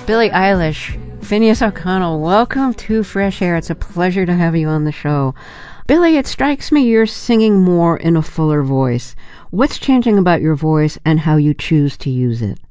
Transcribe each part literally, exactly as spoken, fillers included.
Billie Eilish, Finneas O'Connell, welcome to Fresh Air. It's a pleasure to have you on the show. Billie, it strikes me you're singing more in a fuller voice. What's changing about your voice and how you choose to use it?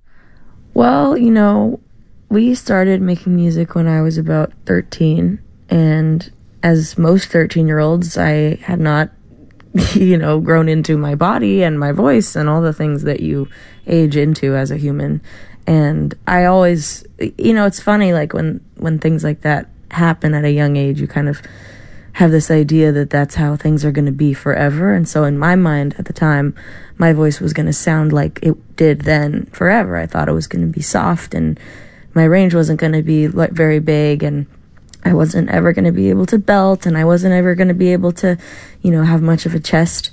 Well, you know, we started making music when I was about thirteen, and as most thirteen-year-olds, I had not, you know, grown into my body and my voice and all the things that you age into as a human. And I always, you know, it's funny, like when, when things like that happen at a young age, you kind of have this idea that that's how things are going to be forever. And so in my mind at the time, my voice was going to sound like it did then forever. I thought it was going to be soft and my range wasn't going to be like very big, and I wasn't ever going to be able to belt, and I wasn't ever going to be able to, you know, have much of a chest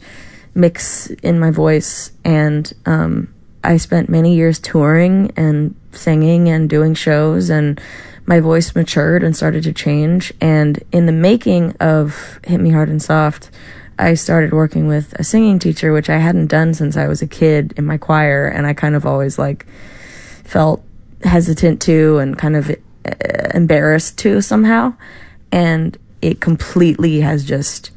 mix in my voice. And, um, I spent many years touring and singing and doing shows, and my voice matured and started to change. And in the making of Hit Me Hard and Soft, I started working with a singing teacher, which I hadn't done since I was a kid, in my choir, and I kind of always like felt hesitant to and kind of embarrassed to somehow. And it completely has just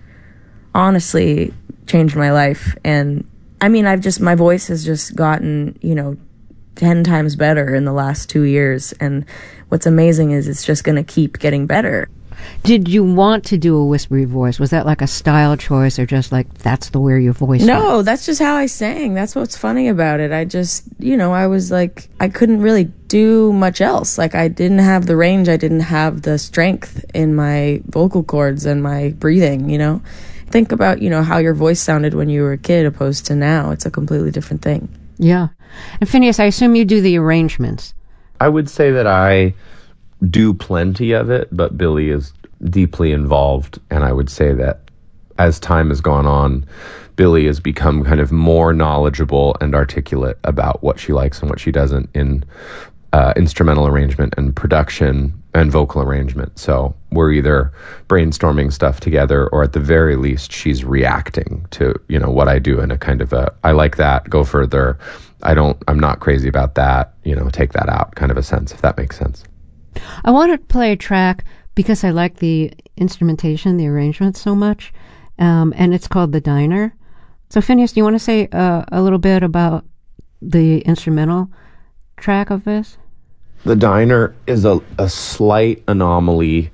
honestly changed my life. And I mean, I've just, my voice has just gotten, you know, ten times better in the last two years. And what's amazing is it's just going to keep getting better. Did you want to do a whispery voice? Was that like a style choice, or just like that's the where your voice No, went? That's just how I sang. That's what's funny about it. I just, you know, I was like, I couldn't really do much else. Like, I didn't have the range. I didn't have the strength in my vocal cords and my breathing, you know. Think about, you know, how your voice sounded when you were a kid opposed to now. It's a completely different thing. Yeah. And Finneas, I assume you do the arrangements. I would say that I do plenty of it, but Billie is deeply involved. And I would say that as time has gone on, Billie has become kind of more knowledgeable and articulate about what she likes and what she doesn't in uh, instrumental arrangement and production and vocal arrangement. So we're either brainstorming stuff together, or at the very least, she's reacting to, you know, what I do in a kind of a, I like that, go further. I don't, I'm not crazy about that, you know, take that out kind of a sense, if that makes sense. I want to play a track because I like the instrumentation, the arrangement so much, um, and it's called The Diner. So Finneas, do you want to say uh, a little bit about the instrumental track of this? The Diner is a, a slight anomaly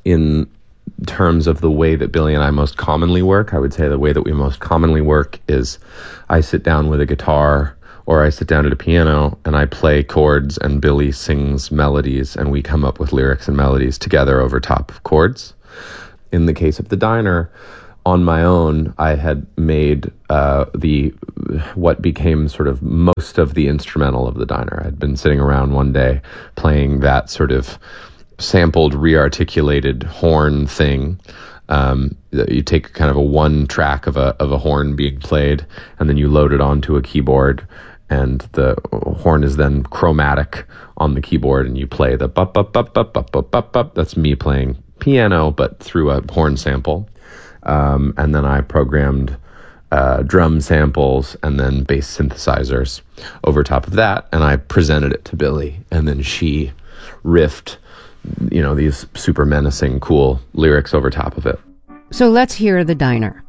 in terms of the way that Billie and I most commonly work. I would say the way that we most commonly work is I sit down with a guitar, or I sit down at a piano and I play chords, and Billie sings melodies, and we come up with lyrics and melodies together over top of chords. In the case of The Diner, on my own, I had made uh, the what became sort of most of the instrumental of The Diner. I'd been sitting around one day playing that sort of sampled, re-articulated horn thing. Um, you take kind of a one track of a of a horn being played, and then you load it onto a keyboard, and the horn is then chromatic on the keyboard, and you play the bup bup bup bup bup bup bup bup. That's me playing piano, but through a horn sample. Um, and then I programmed uh, drum samples and then bass synthesizers over top of that, and I presented it to Billie, and then she riffed, you know, these super menacing, cool lyrics over top of it. So let's hear The Diner.